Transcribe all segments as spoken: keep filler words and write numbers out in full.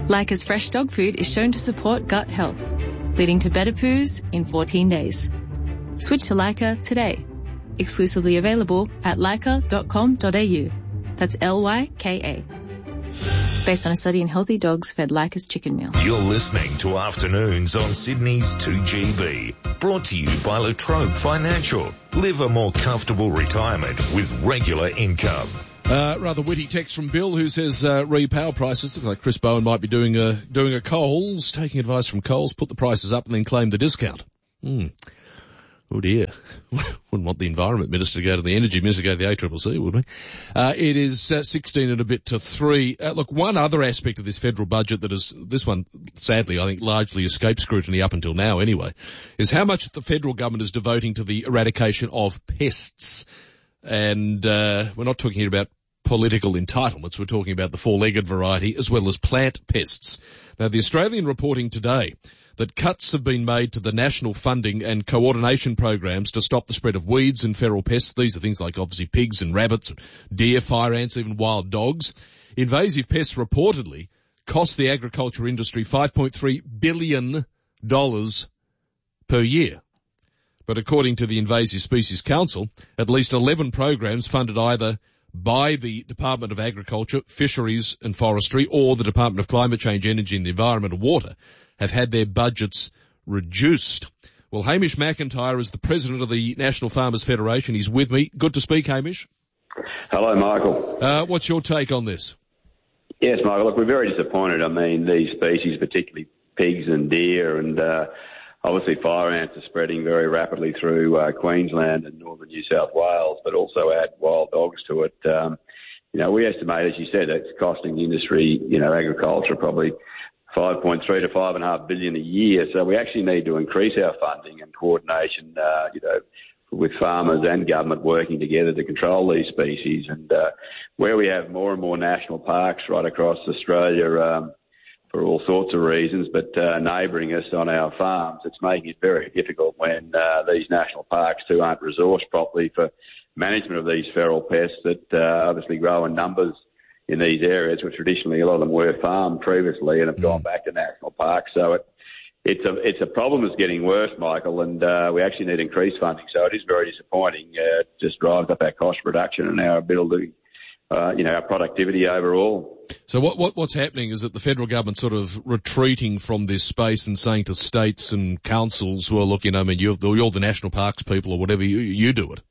Leica's fresh dog food is shown to support gut health, leading to better poos in fourteen days. Switch to Leica today. Exclusively available at leica dot com dot a u. That's L Y K A. Based on a study in healthy dogs fed Leica's chicken meal. You're listening to Afternoons on Sydney's two G B. Brought to you by La Trobe Financial. Live a more comfortable retirement with regular income. Uh, rather witty text from Bill, who says, uh, re-power prices. Looks like Chris Bowen might be doing a, doing a Coles, taking advice from Coles, put the prices up and then claim the discount. Hmm. Oh dear. Wouldn't want the Environment Minister to go to the Energy Minister to go to the A C C C, would we? Uh, it is uh, sixteen and a bit to three. Uh, look, one other aspect of this federal budget that is, this one, sadly, I think largely escaped scrutiny up until now anyway, is how much the federal government is devoting to the eradication of pests. And, uh, we're not talking here about political entitlements. We're talking about the four-legged variety as well as plant pests. Now, the Australian reporting today that cuts have been made to the national funding and coordination programs to stop the spread of weeds and feral pests. These are things like obviously pigs and rabbits, deer, fire ants, even wild dogs. Invasive pests reportedly cost the agriculture industry five point three billion dollars per year. But according to the Invasive Species Council, at least eleven programs funded either by the Department of Agriculture, Fisheries and Forestry or the Department of Climate Change, Energy and the Environment and Water have had their budgets reduced. Well, Hamish McIntyre is the president of the National Farmers Federation. He's with me. Good to speak, Hamish. Hello, Michael. Uh, what's your take on this? Yes, Michael, look, we're very disappointed. I mean, these species, particularly pigs and deer, and uh, obviously fire ants are spreading very rapidly through uh, Queensland and northern New South Wales, but also add wild dogs to it. Um, you know, we estimate, as you said, it's costing the industry, you know, agriculture probably five point three to five point five billion a year. So we actually need to increase our funding and coordination, uh, you know, with farmers and government working together to control these species. And uh, where we have more and more national parks right across Australia, um, for all sorts of reasons, but uh, neighbouring us on our farms, it's making it very difficult when uh, these national parks too aren't resourced properly for management of these feral pests that uh, obviously grow in numbers in these areas, which traditionally a lot of them were farmed previously and have gone back to national parks. So it, it's a it's a problem that's getting worse, Michael, and uh, we actually need increased funding. So it is very disappointing. Uh, it just drives up our cost reduction and our ability, uh, you know, our productivity overall. So what, what what's happening is that the federal government sort of retreating from this space and saying to states and councils, well, look, you know, I mean, you're, you're the national parks people or whatever, you you do it.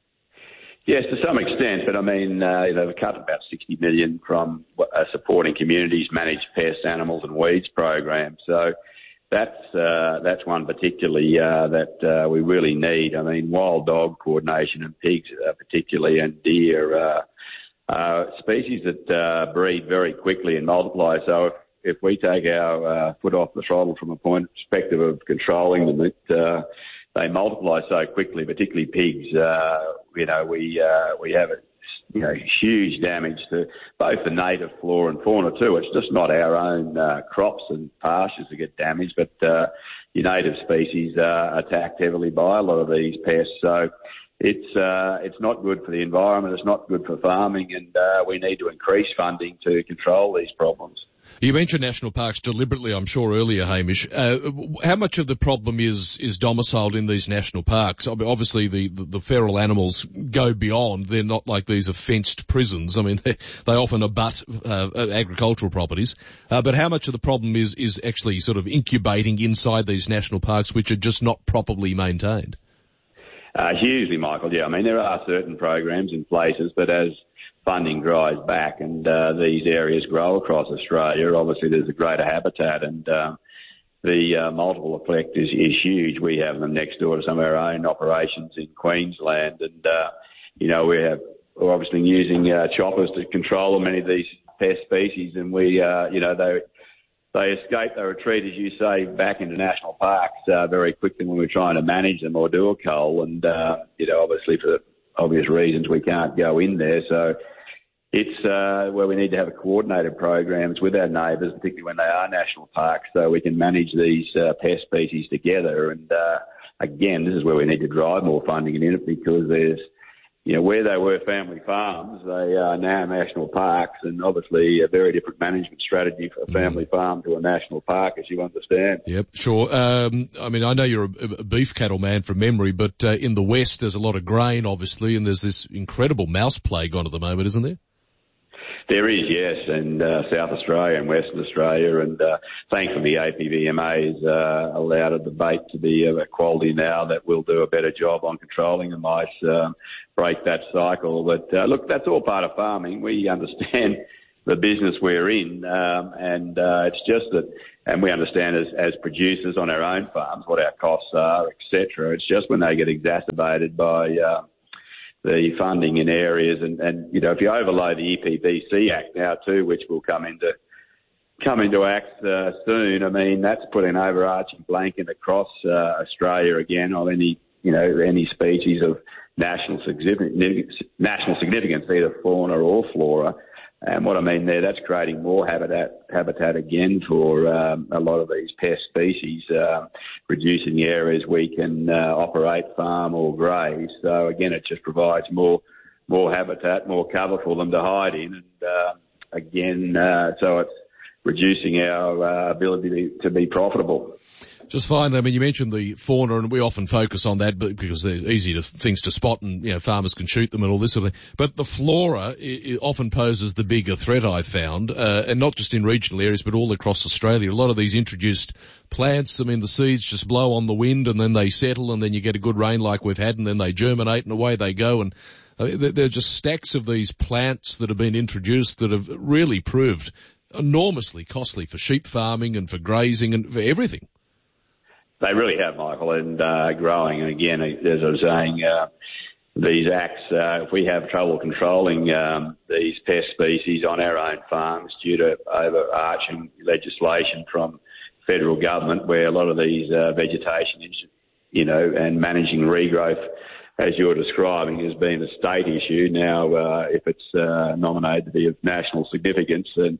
Yes, to some extent, but I mean, uh, you know, they've cut about sixty million dollars from uh, supporting communities, managed pests, animals and weeds programs. So that's uh, that's one particularly uh, that uh, we really need. I mean, wild dog coordination and pigs uh, particularly, and deer, uh, uh, species that uh, breed very quickly and multiply. So if, if we take our uh, foot off the throttle from a point perspective of controlling them, it, uh, they multiply so quickly, particularly pigs. Uh, you know, we uh, we have a, you know, huge damage to both the native flora and fauna too. It's just not our own uh, crops and pastures that get damaged, but uh, your native species are attacked heavily by a lot of these pests. So it's uh, it's not good for the environment. It's not good for farming, and uh, we need to increase funding to control these problems. You mentioned national parks deliberately, I'm sure, earlier, Hamish. Uh, how much of the problem is, is domiciled in these national parks? I mean, obviously, the, the, the feral animals go beyond. They're not like these are fenced prisons. I mean, they, they often abut uh, agricultural properties. Uh, but how much of the problem is, is actually sort of incubating inside these national parks, which are just not properly maintained? Uh, hugely, Michael, yeah. I mean, there are certain programs in places, but as funding dries back and uh, these areas grow across Australia, obviously there's a greater habitat, and uh, the uh, multiple effect is, is huge. We have them next door to some of our own operations in Queensland, and uh, you know we have we're obviously using uh, choppers to control many of these pest species, and we uh, you know they they escape, they retreat, as you say, back into national parks uh, very quickly when we're trying to manage them or do a cull, and uh, you know obviously for obvious reasons we can't go in there, so. It's uh, where we need to have coordinated programs with our neighbours, particularly when they are national parks, so we can manage these uh, pest species together. And uh, again, this is where we need to drive more funding in it, because there's you know, where they were family farms, they are now national parks, and obviously a very different management strategy for a family mm. farm to a national park, as you understand. Yep, sure. Um, I mean, I know you're a, a beef cattle man from memory, but uh, in the West there's a lot of grain, obviously, and there's this incredible mouse plague on at the moment, isn't there? There is, yes, and uh, South Australia and Western Australia, and uh, thankfully A P V M A has uh, allowed a debate to be of a quality now that will do a better job on controlling the mice, um, break that cycle. But uh, look, that's all part of farming. We understand the business we're in, um, and uh, it's just that, and we understand as, as producers on our own farms what our costs are, et cetera. It's just when they get exacerbated by uh, the funding in areas, and, and, you know, if you overlay the E P B C Act now too, which will come into come into act uh, soon, I mean, that's put an overarching blanket across uh, Australia again of any, you know, any species of national significance, national significance, either fauna or flora. And what I mean there, that's creating more habitat habitat again for um, a lot of these pest species, uh, reducing the areas we can uh, operate, farm or graze. So again, it just provides more more habitat, more cover for them to hide in. And uh, again, uh, so it's reducing our uh, ability to, to be profitable. Just finally, I mean, you mentioned the fauna, and we often focus on that because they're easy to, things to spot, and, you know, farmers can shoot them and all this sort of thing. But the flora it, it often poses the bigger threat, I've found, uh, and not just in regional areas, but all across Australia. A lot of these introduced plants, I mean, the seeds just blow on the wind, and then they settle, and then you get a good rain like we've had, and then they germinate, and away they go. And uh, there are just stacks of these plants that have been introduced that have really proved enormously costly for sheep farming and for grazing and for everything. They really have, Michael, and uh, growing. And again, as I was saying, uh, these acts, uh, if we have trouble controlling um, these pest species on our own farms due to overarching legislation from federal government, where a lot of these uh, vegetation, you know, and managing regrowth, as you're describing, has been a state issue. Now, uh, if it's uh, nominated to be of national significance and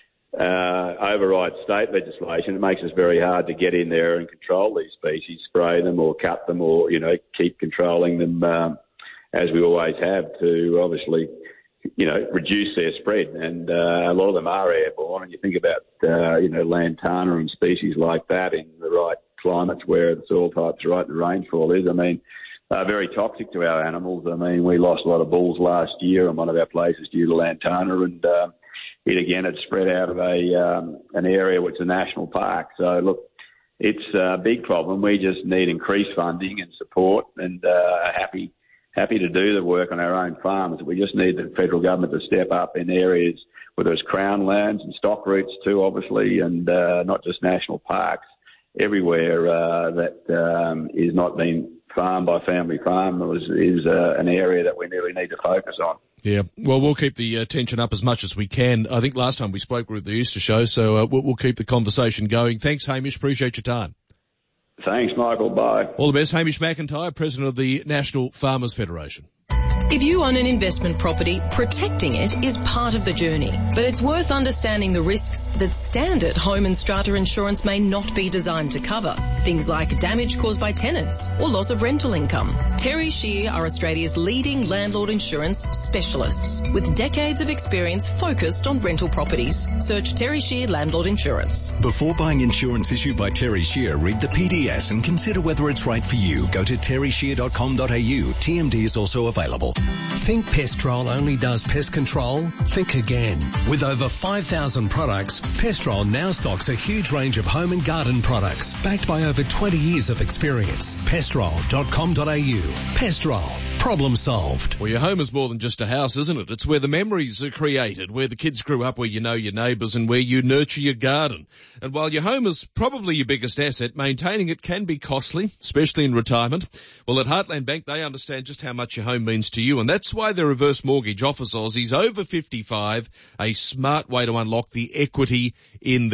Uh, override state legislation, it makes it very hard to get in there and control these species, spray them or cut them, or, you know, keep controlling them um, as we always have, to obviously, you know, reduce their spread. And uh, a lot of them are airborne. And you think about, uh, you know, lantana and species like that in the right climates where the soil type's right and the rainfall is. I mean, uh, very toxic to our animals. I mean, we lost a lot of bulls last year in one of our places due to lantana, and uh, it again had spread out of a um, an area which is a national park. So look, it's a big problem. We just need increased funding and support, and uh, happy happy to do the work on our own farms. We just need the federal government to step up in areas, whether it's crown lands and stock routes too, obviously, and uh, not just national parks. Everywhere uh, that um, is not being farmed by family farmers is uh, an area that we really need to focus on. Yeah, well, we'll keep the uh, tension up as much as we can. I think last time we spoke we were at the Easter show, so uh, we'll, we'll keep the conversation going. Thanks, Hamish. Appreciate your time. Thanks, Michael. Bye. All the best. Hamish McIntyre, President of the National Farmers Federation. If you own an investment property, protecting it is part of the journey. But it's worth understanding the risks that standard home and strata insurance may not be designed to cover. Things like damage caused by tenants or loss of rental income. Terry Shear are Australia's leading landlord insurance specialists with decades of experience focused on rental properties. Search Terry Shear Landlord Insurance. Before buying insurance issued by Terry Shear, read the P D S and consider whether it's right for you. Go to terry shear dot com dot a u. T M D is also available. Think Pestrol only does pest control? Think again. With over five thousand products, Pestrol now stocks a huge range of home and garden products, backed by over twenty years of experience. pestrol dot com dot a u. Pestrol. Problem solved. Well, your home is more than just a house, isn't it? It's where the memories are created, where the kids grew up, where you know your neighbours, and where you nurture your garden. And while your home is probably your biggest asset, maintaining it can be costly, especially in retirement. Well, at Heartland Bank, they understand just how much your home means to you, and that's why their reverse mortgage offers Aussies over fifty-five a smart way to unlock the equity in their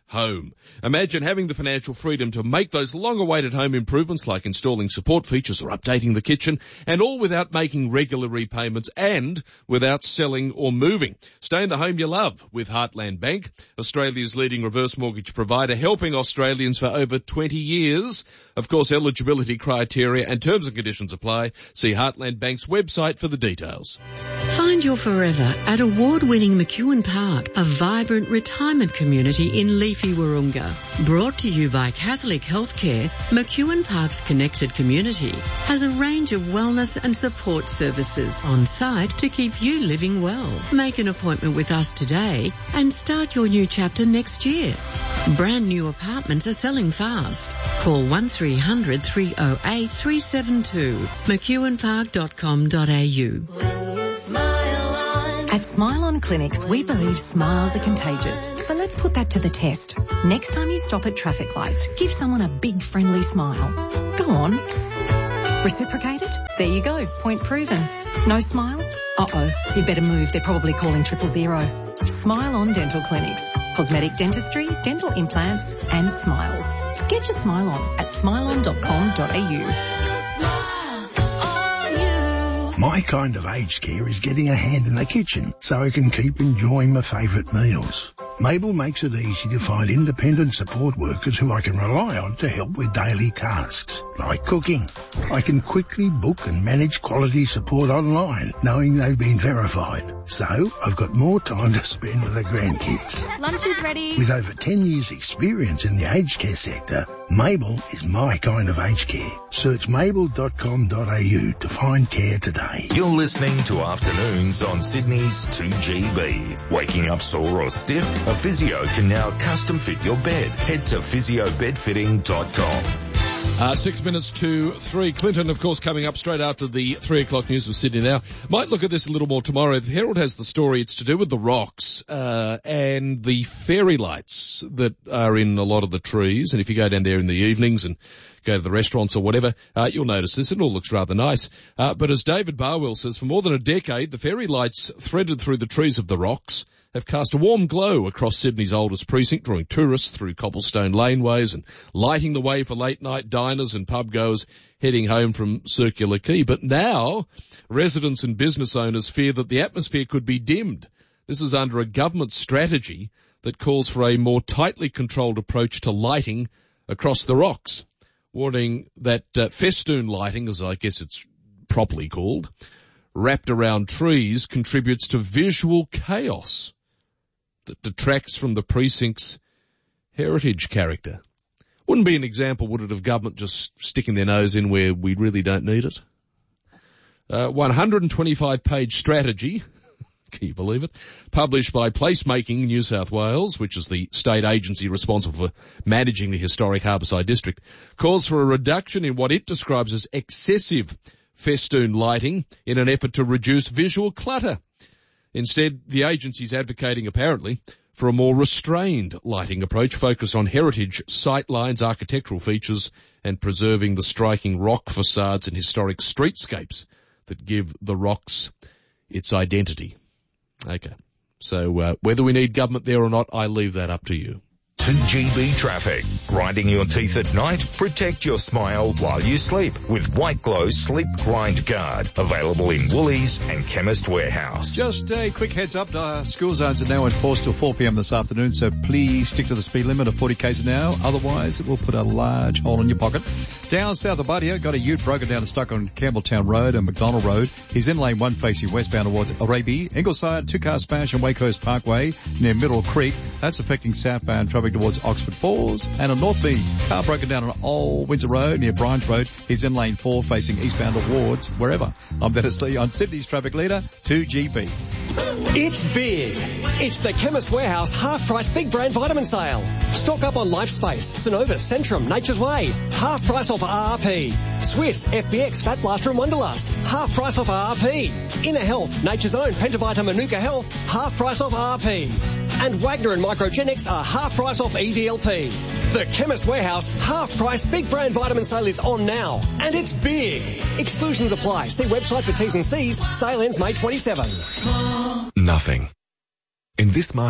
home. Imagine having the financial freedom to make those long-awaited home improvements like installing support features or updating the kitchen, and all without making regular repayments and without selling or moving. Stay in the home you love with Heartland Bank, Australia's leading reverse mortgage provider, helping Australians for over twenty years. Of course, eligibility criteria and terms and conditions apply. See Heartland Bank's website for the details. Find your forever at award-winning McEwen Park, a vibrant retirement community in leafy Wahroonga. Brought to you by Catholic Healthcare, McEwen Park's connected community has a range of wellness and support services on site to keep you living well. Make an appointment with us today and start your new chapter next year. Brand new apartments are selling fast. Call one three hundred three oh eight three seven two, mcewen park dot com dot a u. At Smile On Clinics, we believe smiles are contagious. But let's put that to the test. Next time you stop at traffic lights, give someone a big friendly smile. Go on. Reciprocated? There you go. Point proven. No smile? Uh-oh. You better move. They're probably calling triple zero. Smile On Dental Clinics. Cosmetic dentistry, dental implants and smiles. Get your smile on at smile on dot com dot a u. My kind of aged care is getting a hand in the kitchen so I can keep enjoying my favourite meals. Mabel makes it easy to find independent support workers who I can rely on to help with daily tasks, like cooking. I can quickly book and manage quality support online, knowing they've been verified. So I've got more time to spend with the grandkids. Lunch is ready. With over ten years experience in the aged care sector, Mabel is my kind of aged care. Search mabel dot com dot a u to find care today. You're listening to Afternoons on Sydney's two G B. Waking up sore or stiff? A physio can now custom fit your bed. Head to physio bed fitting dot com. Uh, six minutes to three. Clinton, of course, coming up straight after the three o'clock news of Sydney Now. Might look at this a little more tomorrow. The Herald has the story. It's to do with the rocks uh, and the fairy lights that are in a lot of the trees. And if you go down there in the evenings and go to the restaurants or whatever, uh, you'll notice this. It all looks rather nice. Uh, but as David Barwell says, for more than a decade, the fairy lights threaded through the trees of the rocks have cast a warm glow across Sydney's oldest precinct, drawing tourists through cobblestone laneways and lighting the way for late-night diners and pub goers heading home from Circular Quay. But now, residents and business owners fear that the atmosphere could be dimmed. This is under a government strategy that calls for a more tightly controlled approach to lighting across the rocks, warning that uh, festoon lighting, as I guess it's properly called, wrapped around trees contributes to visual chaos that detracts from the precinct's heritage character. Wouldn't be an example, would it, of government just sticking their nose in where we really don't need it? Uh, one hundred twenty-five page strategy, can you believe it, published by Placemaking New South Wales, which is the state agency responsible for managing the historic Harbourside District, calls for a reduction in what it describes as excessive festoon lighting in an effort to reduce visual clutter. Instead, the agency's advocating, apparently, for a more restrained lighting approach focused on heritage sight lines, architectural features, and preserving the striking rock facades and historic streetscapes that give the rocks its identity. Okay. So uh, whether we need government there or not, I leave that up to you. two G B traffic. Grinding your teeth at night? Protect your smile while you sleep with White Glow Sleep Grind Guard. Available in Woolies and Chemist Warehouse. Just a quick heads up. Uh, school zones are now enforced till four p.m. this afternoon, so please stick to the speed limit of forty k's an hour. Otherwise, it will put a large hole in your pocket. Down south of Badia, got a ute broken down and stuck on Campbelltown Road and McDonald Road. He's in lane one facing westbound towards Arabi. Ingleside, two-car smash on Wakehurst Parkway near Middle Creek. That's affecting southbound traffic towards Oxford Falls. And on North B, car broken down on Old Windsor Road near Bryant Road. He's in lane four facing eastbound towards wherever. I'm Dennis Lee on Sydney's traffic leader, two G B. It's big. It's the Chemist Warehouse half-price big brand vitamin sale. Stock up on LifeSpace, Synovus, Centrum, Nature's Way. Half price off R R P. Swiss, F B X, Fat Blaster and Wonderlust. Half price off R R P. Inner Health, Nature's Own, Pentavita, Manuka Health. Half price off R R P. And Wagner and Microgenics are half price off E D L P. The Chemist Warehouse half-price big brand vitamin sale is on now. And it's big. Exclusions apply. See website for T's and C's. Sale ends May twenty-seventh. Nothing. In this market,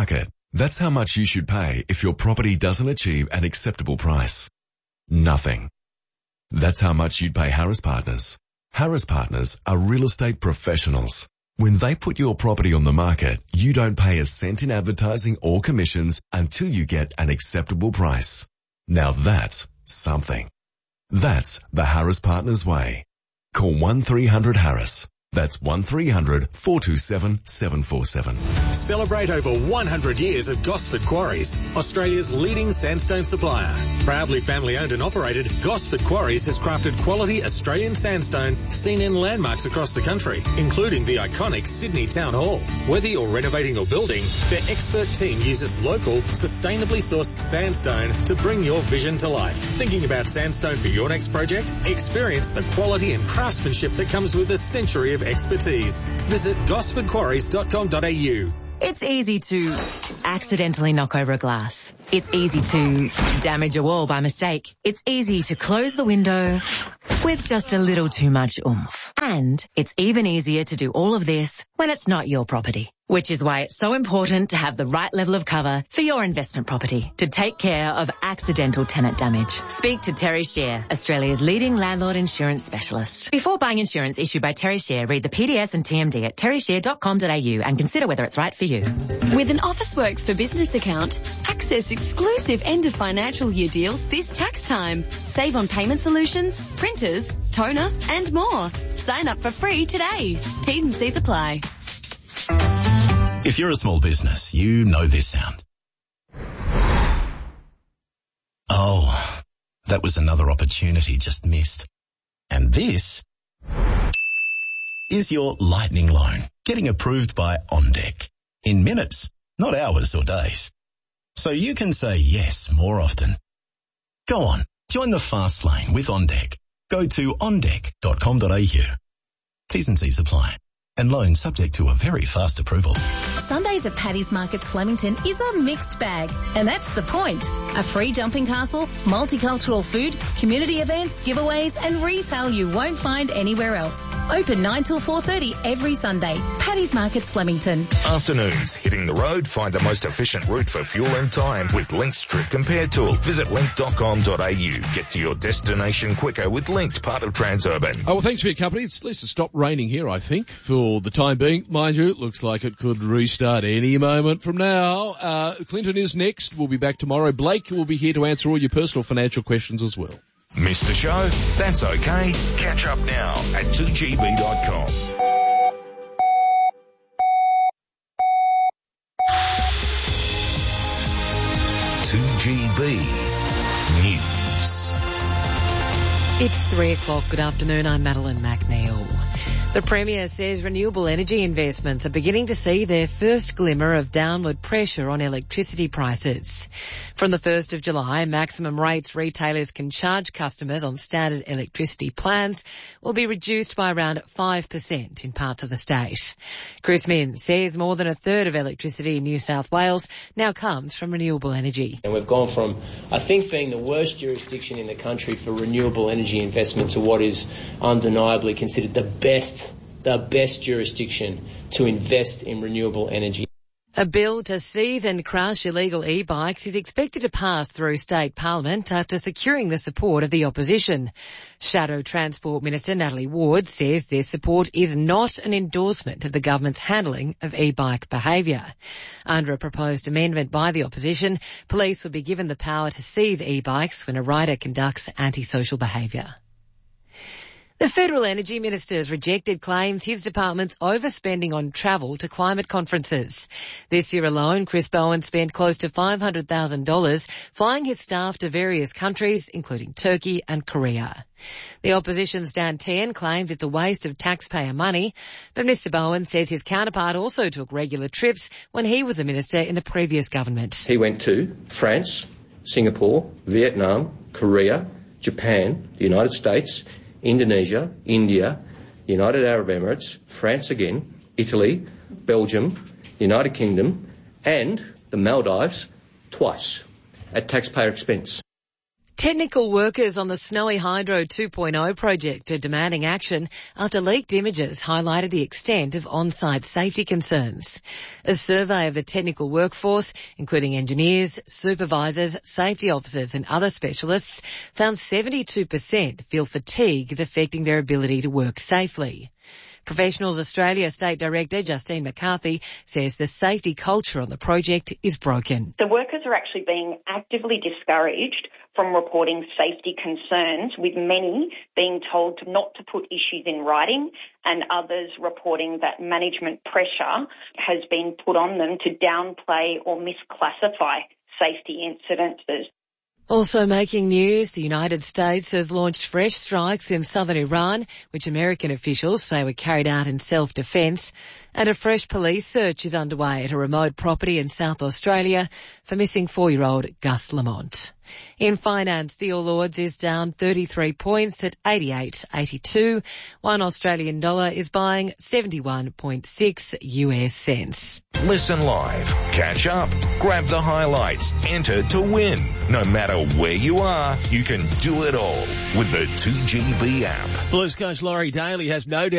That's how much you should pay if your property doesn't achieve an acceptable price. Nothing. That's how much you'd pay Harris Partners. Harris Partners are real estate professionals. When they put your property on the market, you don't pay a cent in advertising or commissions until you get an acceptable price. Now that's something. That's the Harris Partners way. Call one three hundred Harris. That's one three hundred four two seven seven four seven. Celebrate over one hundred years of Gosford Quarries, Australia's leading sandstone supplier. Proudly family owned and operated, Gosford Quarries has crafted quality Australian sandstone seen in landmarks across the country, including the iconic Sydney Town Hall. Whether you're renovating or building, their expert team uses local, sustainably sourced sandstone to bring your vision to life. Thinking about sandstone for your next project? Experience the quality and craftsmanship that comes with a century of expertise. Visit gosford quarries dot com dot a u. It's easy to accidentally knock over a glass. It's easy to damage a wall by mistake. It's easy to close the window with just a little too much oomph. And it's even easier to do all of this when it's not your property. Which is why it's so important to have the right level of cover for your investment property to take care of accidental tenant damage. Speak to Terry Shear, Australia's leading landlord insurance specialist. Before buying insurance issued by Terry Shear, read the P D S and T M D at terry shear dot com dot a u and consider whether it's right for you. With an Officeworks for Business account, access exclusive end of financial year deals this tax time. Save on payment solutions, printers, toner, and more. Sign up for free today. T's and C's apply. If you're a small business, you know this sound. Oh, that was another opportunity just missed. And this is your lightning loan getting approved by OnDeck in minutes, not hours or days. So you can say yes more often. Go on, join the fast lane with OnDeck. Go to on deck dot com dot a u. T's and C's apply. And loan subject to a very fast approval. Sundays at Paddy's Markets Flemington is a mixed bag, and that's the point. A free jumping castle, multicultural food, community events, giveaways, and retail you won't find anywhere else. Open nine till four thirty every Sunday. Paddy's Markets Flemington. Afternoons, hitting the road, find the most efficient route for fuel and time with Link's Trip Compare tool. Visit link dot com dot a u. Get to your destination quicker with Linked, part of Transurban. Oh, well, thanks for your company. It's at least it's stopped raining here, I think, for the time being. Mind you, it looks like it could restart any moment from now. Uh, Clinton is next. We'll be back tomorrow. Blake will be here to answer all your personal financial questions as well. Missed the show? That's okay. Catch up now at two g b dot com. two G B News. It's three o'clock. Good afternoon. I'm Madeline McNeil. The Premier says renewable energy investments are beginning to see their first glimmer of downward pressure on electricity prices. From the first of July, maximum rates retailers can charge customers on standard electricity plans will be reduced by around five percent in parts of the state. Chris Min says more than a third of electricity in New South Wales now comes from renewable energy. And we've gone from, I think, being the worst jurisdiction in the country for renewable energy investment to what is undeniably considered the best the best jurisdiction to invest in renewable energy. A bill to seize and crush illegal e-bikes is expected to pass through state parliament after securing the support of the opposition. Shadow Transport Minister Natalie Ward says their support is not an endorsement of the government's handling of e-bike behaviour. Under a proposed amendment by the opposition, police will be given the power to seize e-bikes when a rider conducts antisocial behaviour. The Federal Energy Minister has rejected claims his department's overspending on travel to climate conferences. This year alone, Chris Bowen spent close to five hundred thousand dollars flying his staff to various countries, including Turkey and Korea. The opposition's Dan Tehan claims it's a waste of taxpayer money, but Mister Bowen says his counterpart also took regular trips when he was a minister in the previous government. He went to France, Singapore, Vietnam, Korea, Japan, the United States, Indonesia, India, United Arab Emirates, France again, Italy, Belgium, United Kingdom, and the Maldives twice at taxpayer expense. Technical workers on the Snowy Hydro two point oh project are demanding action after leaked images highlighted the extent of on-site safety concerns. A survey of the technical workforce, including engineers, supervisors, safety officers and other specialists, found seventy-two percent feel fatigue is affecting their ability to work safely. Professionals Australia State Director Justine McCarthy says the safety culture on the project is broken. The workers are actually being actively discouraged from reporting safety concerns, with many being told to not to put issues in writing and others reporting that management pressure has been put on them to downplay or misclassify safety incidences. Also making news, the United States has launched fresh strikes in southern Iran, which American officials say were carried out in self-defence, and a fresh police search is underway at a remote property in South Australia for missing four-year-old Gus Lamont. In finance, the All Ords is down thirty-three points at eighty-eight eighty-two. One Australian dollar is buying seventy-one point six U S cents. Listen live, catch up, grab the highlights, enter to win. No matter where you are, you can do it all with the two G B app. Blues coach Laurie Daly has no doubt